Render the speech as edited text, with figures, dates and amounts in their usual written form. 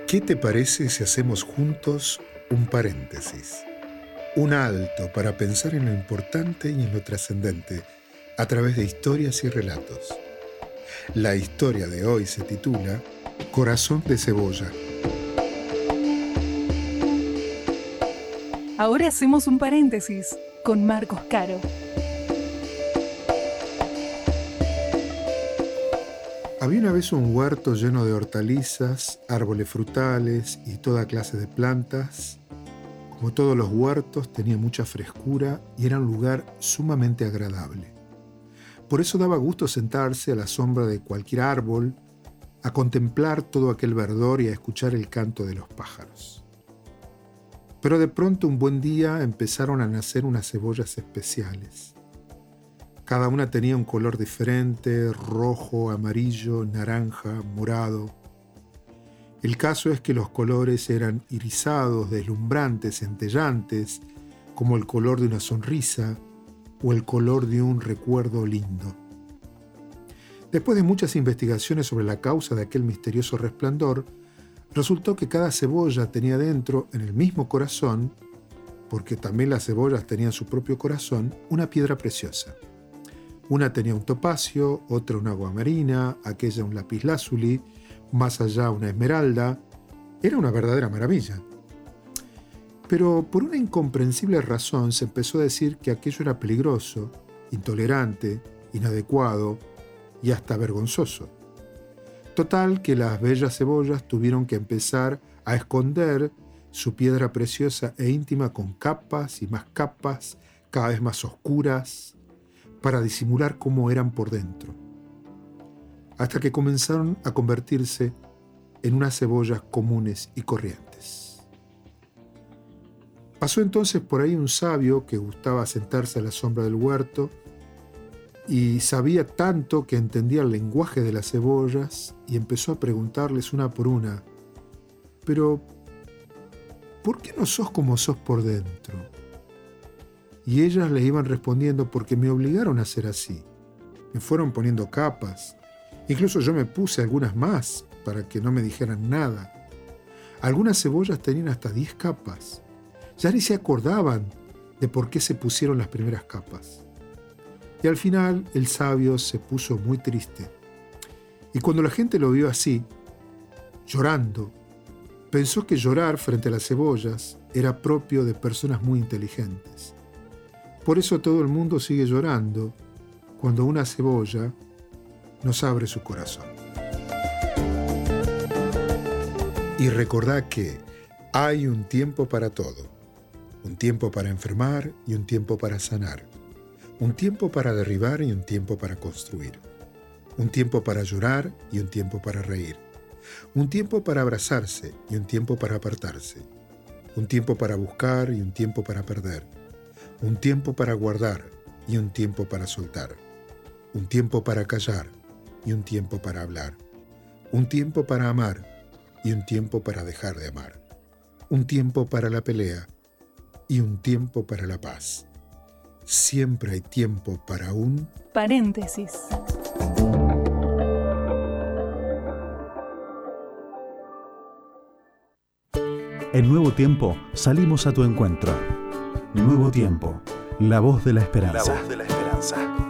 ¿Qué te parece si hacemos juntos un paréntesis? Un alto para pensar en lo importante y en lo trascendente a través de historias y relatos. La historia de hoy se titula Corazón de cebolla. Ahora hacemos un paréntesis con Marcos Caro. Había una vez un huerto lleno de hortalizas, árboles frutales y toda clase de plantas. Como todos los huertos, tenía mucha frescura y era un lugar sumamente agradable. Por eso daba gusto sentarse a la sombra de cualquier árbol, a contemplar todo aquel verdor y a escuchar el canto de los pájaros. Pero de pronto un buen día empezaron a nacer unas cebollas especiales. Cada una tenía un color diferente, rojo, amarillo, naranja, morado. El caso es que los colores eran irisados, deslumbrantes, centellantes, como el color de una sonrisa o el color de un recuerdo lindo. Después de muchas investigaciones sobre la causa de aquel misterioso resplandor, resultó que cada cebolla tenía dentro, en el mismo corazón, porque también las cebollas tenían su propio corazón, una piedra preciosa. Una tenía un topacio, otra un agua marina, aquella un lapislázuli, más allá una esmeralda. Era una verdadera maravilla. Pero por una incomprensible razón se empezó a decir que aquello era peligroso, intolerante, inadecuado y hasta vergonzoso. Total que las bellas cebollas tuvieron que empezar a esconder su piedra preciosa e íntima con capas y más capas, cada vez más oscuras, para disimular cómo eran por dentro, hasta que comenzaron a convertirse en unas cebollas comunes y corrientes. Pasó entonces por ahí un sabio que gustaba sentarse a la sombra del huerto y sabía tanto que entendía el lenguaje de las cebollas y empezó a preguntarles una por una: «Pero, ¿por qué no sos como sos por dentro?» Y ellas le iban respondiendo: «Porque me obligaron a ser así. Me fueron poniendo capas. Incluso yo me puse algunas más para que no me dijeran nada. Algunas cebollas tenían hasta 10 capas. Ya ni se acordaban de por qué se pusieron las primeras capas». Y al final el sabio se puso muy triste. Y cuando la gente lo vio así, llorando, pensó que llorar frente a las cebollas era propio de personas muy inteligentes. Por eso todo el mundo sigue llorando cuando una cebolla nos abre su corazón. Y recordá que hay un tiempo para todo. Un tiempo para enfermar y un tiempo para sanar. Un tiempo para derribar y un tiempo para construir. Un tiempo para llorar y un tiempo para reír. Un tiempo para abrazarse y un tiempo para apartarse. Un tiempo para buscar y un tiempo para perder. Un tiempo para guardar y un tiempo para soltar. Un tiempo para callar y un tiempo para hablar. Un tiempo para amar y un tiempo para dejar de amar. Un tiempo para la pelea y un tiempo para la paz. Siempre hay tiempo para un paréntesis. En Nuevo Tiempo salimos a tu encuentro. Nuevo Tiempo, la voz de la esperanza. La voz de la esperanza.